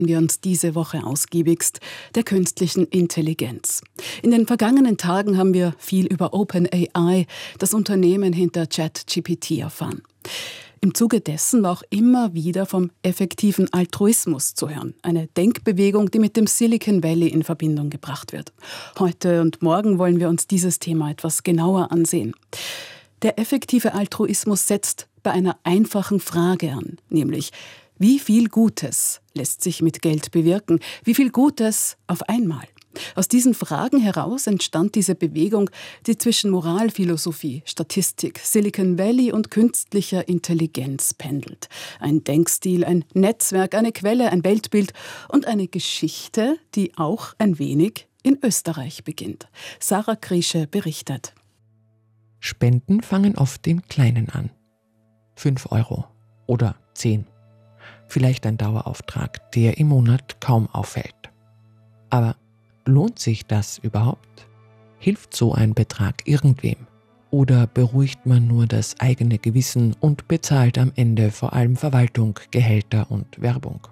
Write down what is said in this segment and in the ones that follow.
wir uns diese Woche ausgiebigst der künstlichen Intelligenz. In den vergangenen Tagen haben wir viel über OpenAI, das Unternehmen hinter ChatGPT, erfahren. Im Zuge dessen war auch immer wieder vom effektiven Altruismus zu hören. Eine Denkbewegung, die mit dem Silicon Valley in Verbindung gebracht wird. Heute und morgen wollen wir uns dieses Thema etwas genauer ansehen. Der effektive Altruismus setzt bei einer einfachen Frage an, nämlich: Wie viel Gutes lässt sich mit Geld bewirken? Wie viel Gutes auf einmal? Aus diesen Fragen heraus entstand diese Bewegung, die zwischen Moralphilosophie, Statistik, Silicon Valley und künstlicher Intelligenz pendelt. Ein Denkstil, ein Netzwerk, eine Quelle, ein Weltbild und eine Geschichte, die auch ein wenig in Österreich beginnt. Sarah Kriesche berichtet. Spenden fangen oft im Kleinen an. 5 € oder 10. Vielleicht ein Dauerauftrag, der im Monat kaum auffällt. Aber lohnt sich das überhaupt? Hilft so ein Betrag irgendwem? Oder beruhigt man nur das eigene Gewissen und bezahlt am Ende vor allem Verwaltung, Gehälter und Werbung?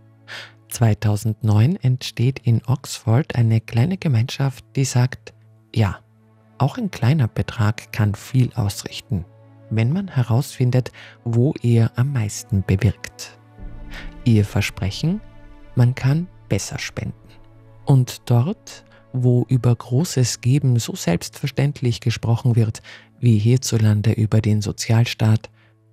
2009 entsteht in Oxford eine kleine Gemeinschaft, die sagt: Ja, auch ein kleiner Betrag kann viel ausrichten, wenn man herausfindet, wo er am meisten bewirkt. Ihr Versprechen: Man kann besser spenden. Und dort, wo über großes Geben so selbstverständlich gesprochen wird, wie hierzulande über den Sozialstaat,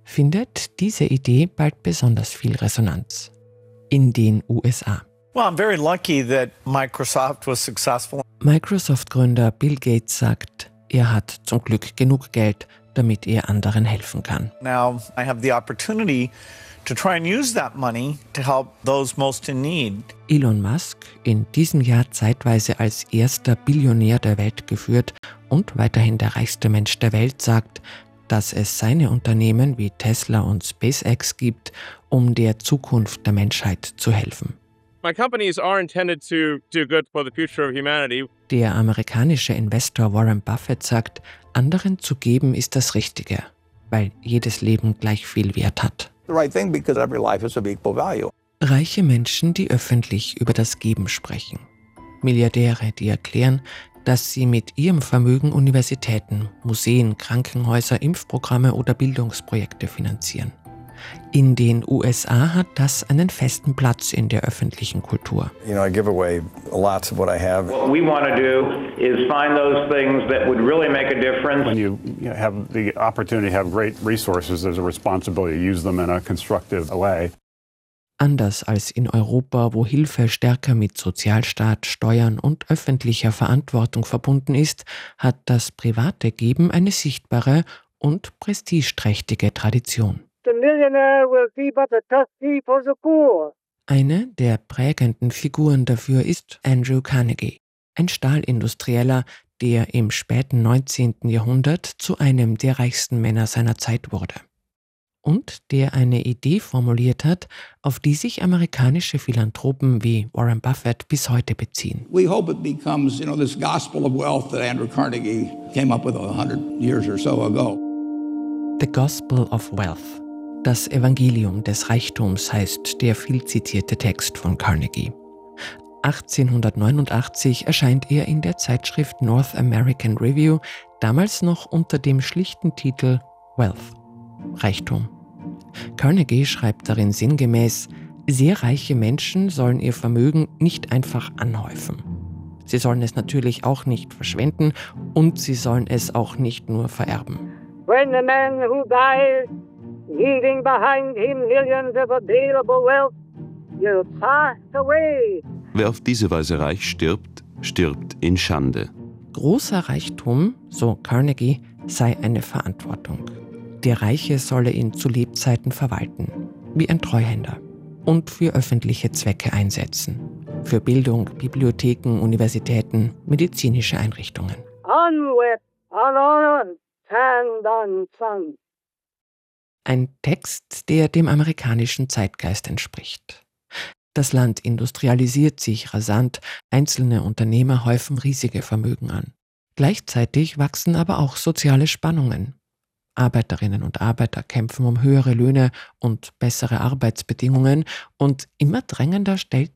findet diese Idee bald besonders viel Resonanz. In den USA. Well, I'm very lucky that Microsoft was successful. Microsoft-Gründer Bill Gates sagt, er hat zum Glück genug Geld, damit er anderen helfen kann. Now I have the opportunity to try and use that money to help those most in need. Elon Musk, in diesem Jahr zeitweise als erster Billionär der Welt geführt und weiterhin der reichste Mensch der Welt, sagt, dass es seine Unternehmen wie Tesla und SpaceX gibt, um der Zukunft der Menschheit zu helfen. My companies are intended to do good for the future of humanity. Der amerikanische Investor Warren Buffett sagt, anderen zu geben ist das Richtige, weil jedes Leben gleich viel Wert hat. The right thing because every life is of equal value. Reiche Menschen, die öffentlich über das Geben sprechen. Milliardäre, die erklären, dass sie mit ihrem Vermögen Universitäten, Museen, Krankenhäuser, Impfprogramme oder Bildungsprojekte finanzieren. In den USA hat das einen festen Platz in der öffentlichen Kultur. I give away lots of what I have. What we want to do is find those things that would really make a difference. When you have the opportunity to have great resources, there's a responsibility to use them in a constructive way. Anders als in Europa, wo Hilfe stärker mit Sozialstaat, Steuern und öffentlicher Verantwortung verbunden ist, hat das private Geben eine sichtbare und prestigeträchtige Tradition. The millionaire will be but a trustee for the poor. Eine der prägenden Figuren dafür ist Andrew Carnegie, ein Stahlindustrieller, der im späten 19. Jahrhundert zu einem der reichsten Männer seiner Zeit wurde. Und der eine Idee formuliert hat, auf die sich amerikanische Philanthropen wie Warren Buffett bis heute beziehen. We hope it becomes, this gospel of wealth that Andrew Carnegie came up with 100 years or so ago. The Gospel of Wealth. Das Evangelium des Reichtums heißt der viel zitierte Text von Carnegie. 1889 erscheint er in der Zeitschrift North American Review, damals noch unter dem schlichten Titel Wealth, Reichtum. Carnegie schreibt darin sinngemäß, sehr reiche Menschen sollen ihr Vermögen nicht einfach anhäufen. Sie sollen es natürlich auch nicht verschwenden und sie sollen es auch nicht nur vererben. When the man who dies, leaving behind him millions of available wealth, will pass away. Wer auf diese Weise reich stirbt, stirbt in Schande. Großer Reichtum, so Carnegie, sei eine Verantwortung. Der Reiche solle ihn zu Lebzeiten verwalten, wie ein Treuhänder, und für öffentliche Zwecke einsetzen. Für Bildung, Bibliotheken, Universitäten, medizinische Einrichtungen. Onward, on, hand on sun. Ein Text, der dem amerikanischen Zeitgeist entspricht. Das Land industrialisiert sich rasant, einzelne Unternehmer häufen riesige Vermögen an. Gleichzeitig wachsen aber auch soziale Spannungen. Arbeiterinnen und Arbeiter kämpfen um höhere Löhne und bessere Arbeitsbedingungen und immer drängender stellt